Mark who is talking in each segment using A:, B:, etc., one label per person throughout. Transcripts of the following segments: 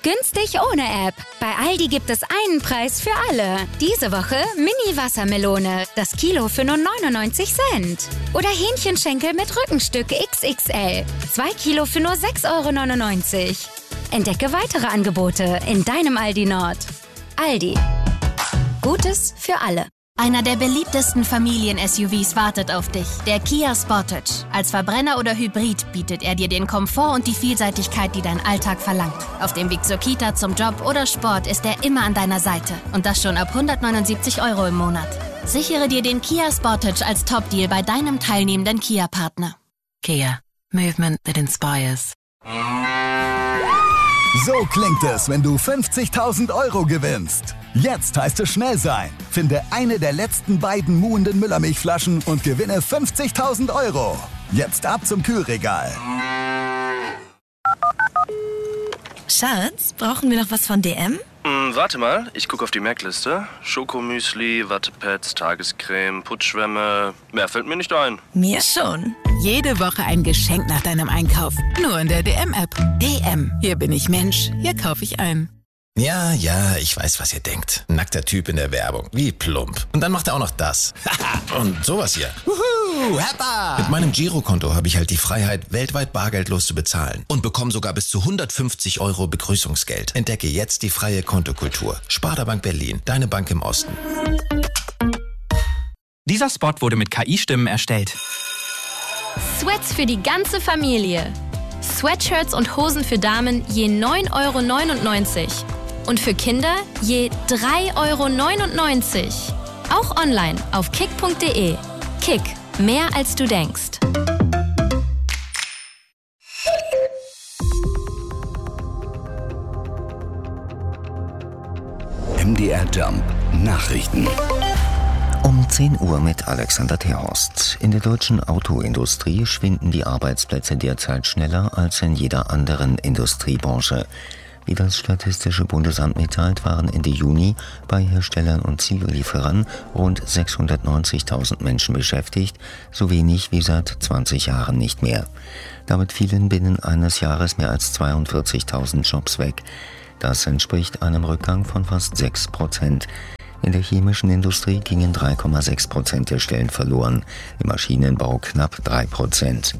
A: Günstig ohne App. Bei Aldi gibt es einen Preis für alle. Diese Woche Mini-Wassermelone. Das Kilo für nur 99 Cent. Oder Hähnchenschenkel mit Rückenstück XXL. 2 Kilo für nur 6,99 €. Entdecke weitere Angebote in deinem Aldi Nord. Aldi. Gutes für alle.
B: Einer der beliebtesten Familien-SUVs wartet auf dich, der Kia Sportage. Als Verbrenner oder Hybrid bietet er dir den Komfort und die Vielseitigkeit, die dein Alltag verlangt. Auf dem Weg zur Kita, zum Job oder Sport ist er immer an deiner Seite. Und das schon ab 179 € im Monat. Sichere dir den Kia Sportage als Top-Deal bei deinem teilnehmenden Kia-Partner.
C: Kia. Movement that inspires.
D: So klingt es, wenn du 50.000 € gewinnst. Jetzt heißt es schnell sein. Finde eine der letzten beiden muhenden Müllermilchflaschen und gewinne 50.000 €. Jetzt ab zum Kühlregal.
E: Schatz, brauchen wir noch was von DM?
F: Warte mal, ich gucke auf die Merkliste. Schokomüsli, Wattepads, Tagescreme, Putzschwämme. Mehr fällt mir nicht ein.
E: Mir schon.
C: Jede Woche ein Geschenk nach deinem Einkauf. Nur in der DM-App. DM. Hier bin ich Mensch. Hier kaufe ich ein.
G: Ja, ich weiß, was ihr denkt. Nackter Typ in der Werbung. Wie plump. Und dann macht er auch noch das. Und sowas hier. Wuhu, Heppa! Mit meinem Girokonto habe ich halt die Freiheit, weltweit bargeldlos zu bezahlen. Und bekomme sogar bis zu 150 € Begrüßungsgeld. Entdecke jetzt die freie Kontokultur. Sparda-Bank Berlin. Deine Bank im Osten.
H: Dieser Spot wurde mit KI-Stimmen erstellt.
B: Sweats für die ganze Familie. Sweatshirts und Hosen für Damen je 9,99 € und für Kinder je 3,99 €. Auch online auf kick.de. Kick, mehr als du denkst.
D: MDR Jump Nachrichten.
I: Um 10 Uhr mit Alexander Terhorst. In der deutschen Autoindustrie schwinden die Arbeitsplätze derzeit schneller als in jeder anderen Industriebranche. Wie das Statistische Bundesamt mitteilt, waren Ende Juni bei Herstellern und Zulieferern rund 690.000 Menschen beschäftigt, so wenig wie seit 20 Jahren nicht mehr. Damit fielen binnen eines Jahres mehr als 42.000 Jobs weg. Das entspricht einem Rückgang von fast 6%. In der chemischen Industrie gingen 3,6% der Stellen verloren, im Maschinenbau knapp 3%.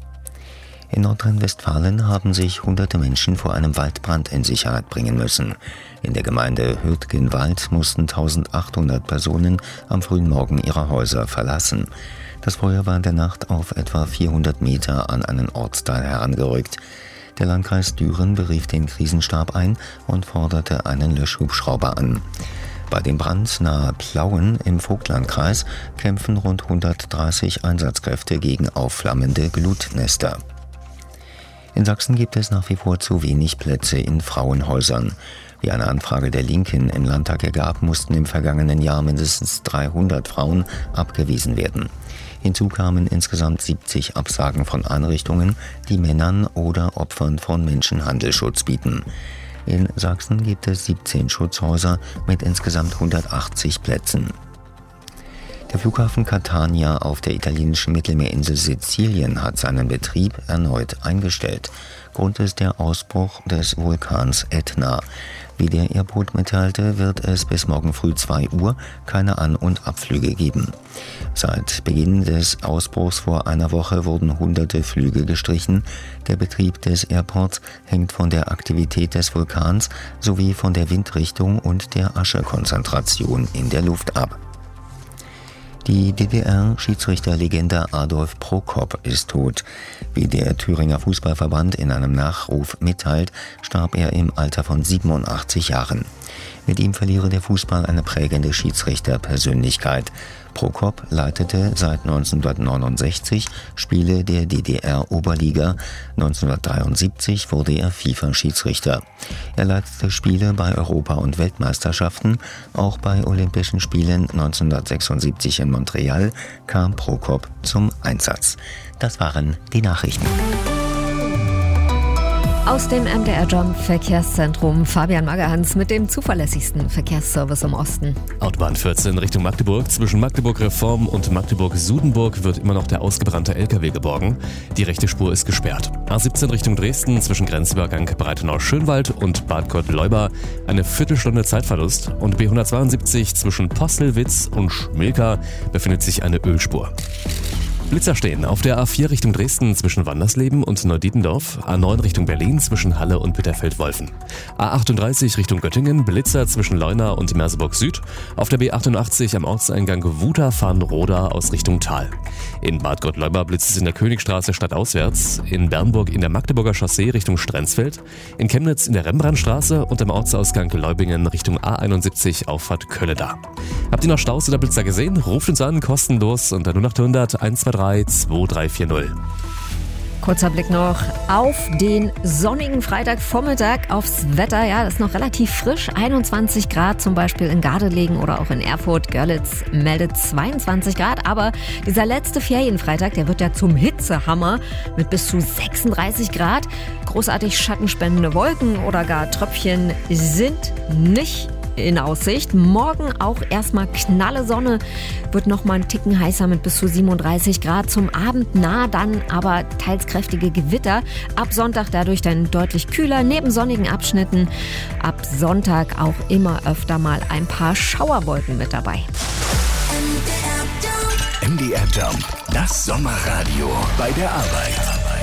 I: In Nordrhein-Westfalen haben sich hunderte Menschen vor einem Waldbrand in Sicherheit bringen müssen. In der Gemeinde Hürtgenwald mussten 1800 Personen am frühen Morgen ihre Häuser verlassen. Das Feuer war in der Nacht auf etwa 400 Meter an einen Ortsteil herangerückt. Der Landkreis Düren berief den Krisenstab ein und forderte einen Löschhubschrauber an. Bei dem Brand nahe Plauen im Vogtlandkreis kämpfen rund 130 Einsatzkräfte gegen aufflammende Glutnester. In Sachsen gibt es nach wie vor zu wenig Plätze in Frauenhäusern. Wie eine Anfrage der Linken im Landtag ergab, mussten im vergangenen Jahr mindestens 300 Frauen abgewiesen werden. Hinzu kamen insgesamt 70 Absagen von Einrichtungen, die Männern oder Opfern von Menschenhandel Schutz bieten. In Sachsen gibt es 17 Schutzhäuser mit insgesamt 180 Plätzen. Der Flughafen Catania auf der italienischen Mittelmeerinsel Sizilien hat seinen Betrieb erneut eingestellt. Grund ist der Ausbruch des Vulkans Etna. Wie der Airport mitteilte, wird es bis morgen früh 2 Uhr keine An- und Abflüge geben. Seit Beginn des Ausbruchs vor einer Woche wurden hunderte Flüge gestrichen. Der Betrieb des Airports hängt von der Aktivität des Vulkans sowie von der Windrichtung und der Aschekonzentration in der Luft ab. Die DDR-Schiedsrichterlegende Adolf Prokop ist tot. Wie der Thüringer Fußballverband in einem Nachruf mitteilt, starb er im Alter von 87 Jahren. Mit ihm verliere der Fußball eine prägende Schiedsrichterpersönlichkeit. Prokop leitete seit 1969 Spiele der DDR-Oberliga. 1973 wurde er FIFA-Schiedsrichter. Er leitete Spiele bei Europa- und Weltmeisterschaften. Auch bei Olympischen Spielen 1976 in Montreal kam Prokop zum Einsatz. Das waren die Nachrichten.
J: Aus dem MDR Jump Verkehrszentrum Fabian Magerhans mit dem zuverlässigsten Verkehrsservice im Osten.
K: Autobahn 14 Richtung Magdeburg. Zwischen Magdeburg-Reform und Magdeburg-Sudenburg wird immer noch der ausgebrannte LKW geborgen. Die rechte Spur ist gesperrt. A17 Richtung Dresden zwischen Grenzübergang Breitenau-Schönwald und Bad Gott-Leuba eine Viertelstunde Zeitverlust. Und B172 zwischen Postelwitz und Schmilka befindet sich eine Ölspur. Blitzer stehen auf der A4 Richtung Dresden zwischen Wandersleben und Neudietendorf, A9 Richtung Berlin zwischen Halle und Bitterfeld-Wolfen. A38 Richtung Göttingen, Blitzer zwischen Leuna und Merseburg Süd. Auf der B88 am Ortseingang Wuta-Farnroda aus Richtung Tal. In Bad Gott-Leuba blitzt es in der Königstraße stadtauswärts, in Bernburg in der Magdeburger Chaussee Richtung Strenzfeld, in Chemnitz in der Rembrandtstraße und am Ortsausgang Leubingen Richtung A71 Auffahrt Kölleda. Habt ihr noch Staus oder Blitzer gesehen? Ruft uns an, kostenlos unter 0800 123 2340.
J: Kurzer Blick noch auf den sonnigen Freitagvormittag, aufs Wetter. Ja, das ist noch relativ frisch. 21 Grad zum Beispiel in Gardelegen oder auch in Erfurt. Görlitz meldet 22 Grad. Aber dieser letzte Ferienfreitag, der wird ja zum Hitzehammer mit bis zu 36 Grad. Großartig schattenspendende Wolken oder gar Tröpfchen sind nicht in Aussicht. Morgen auch erstmal knalle Sonne, wird nochmal einen Ticken heißer mit bis zu 37 Grad. Zum Abend nah dann aber teils kräftige Gewitter. Ab Sonntag dadurch dann deutlich kühler, neben sonnigen Abschnitten. Ab Sonntag auch immer öfter mal ein paar Schauerwolken mit dabei.
D: MDR Jump, das Sommerradio bei der Arbeit.